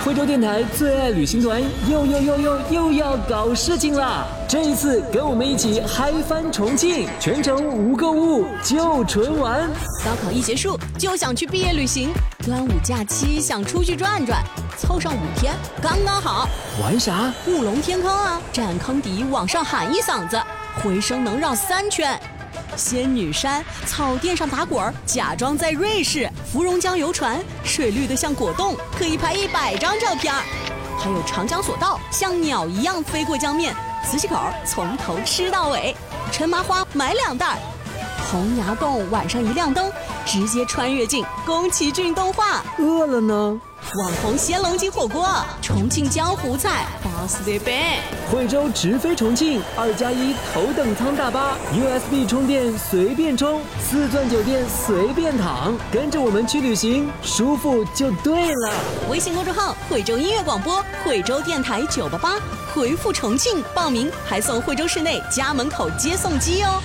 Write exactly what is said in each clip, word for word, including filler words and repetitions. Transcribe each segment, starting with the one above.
惠州电台最爱旅行团又又又又又要搞事情啦！这一次跟我们一起嗨翻重庆，全程无购物就纯玩。 高考一结束就想去毕业旅行，端午假期想出去转转，凑上五天刚刚好。 玩啥？ 五龙天坑啊，占坑底往上喊一嗓子，回声能绕三圈。仙女山草甸上打滚，假装在瑞士。芙蓉江游船，水绿的像果冻，可以拍一百张照片。还有长江索道，像鸟一样飞过江面。磁器口从头吃到尾。陈麻花买两袋。洪崖洞晚上一亮灯，直接穿越进宫崎骏动画。 饿了呢？ 网红鲜龙筋火锅，重庆江湖菜，巴斯德贝。 惠州直飞重庆，二加一头等舱大巴 ，U S B 充电随便充，四钻酒店随便躺，跟着我们去旅行，舒服就对了。 微信公众号惠州音乐广播，惠州电台九八八，回复重庆报名，还送惠州市内家门口接送机哦。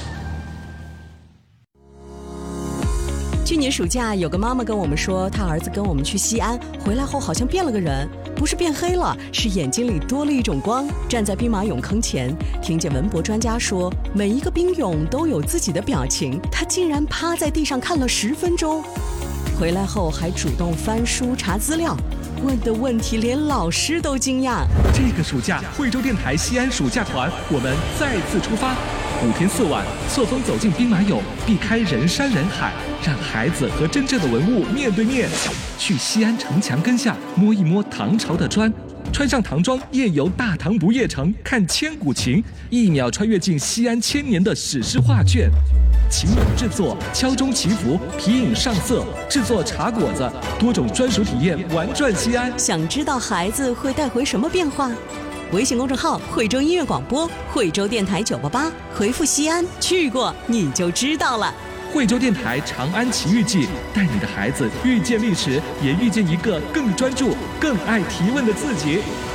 去年暑假，有个妈妈跟我们说，她儿子跟我们去西安，回来后好像变了个人，不是变黑了，是眼睛里多了一种光。站在兵马俑坑前，听见文博专家说，每一个兵俑都有自己的表情，他竟然趴在地上看了十分钟。回来后还主动翻书查资料，问的问题连老师都惊讶。 这个暑假，惠州电台西安暑假团，我们再次出发。五天四晚，错峰走进兵马俑，避开人山人海，让孩子和真正的文物面对面。去西安城墙根下摸一摸唐朝的砖，穿上唐装夜游大唐不夜城，看千古情，一秒穿越进西安千年的史诗画卷。琴俑制作、敲钟祈福、皮影上色、制作茶果子，多种专属体验玩转西安。 想知道孩子会带回什么变化？微信公众号惠州音乐广播，惠州电台九八八，回复西安去过你就知道了。 惠州电台长安奇遇记，带你的孩子遇见历史，也遇见一个更专注、更爱提问的自己。